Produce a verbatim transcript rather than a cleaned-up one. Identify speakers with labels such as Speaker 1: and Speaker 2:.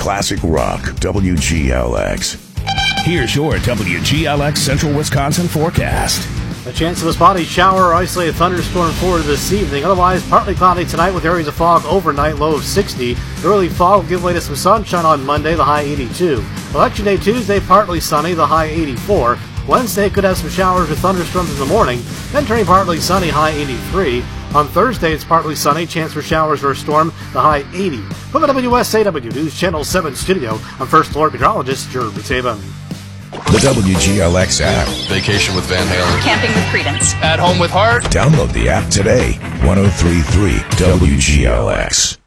Speaker 1: Classic Rock, W G L X. Here's your W G L X Central Wisconsin forecast.
Speaker 2: A chance of a spotty shower or isolated thunderstorm forward this evening. Otherwise, partly cloudy tonight with areas of fog overnight, low of sixty. The early fog will give way to some sunshine on Monday, the high eighty-two. Election Day Tuesday, partly sunny, the high eighty-four. Wednesday could have some showers or thunderstorms in the morning, then turning partly sunny, high eighty-three. On Thursday, it's partly sunny, chance for showers or a storm, the high eighty. From the W S A W News Channel seven studio, I'm First Floor Meteorologist Jeremy Saban.
Speaker 1: The W G L X app.
Speaker 3: Vacation with Van Halen.
Speaker 4: Camping with Credence.
Speaker 3: At home with Heart.
Speaker 1: Download the app today. one oh three point three W G L X.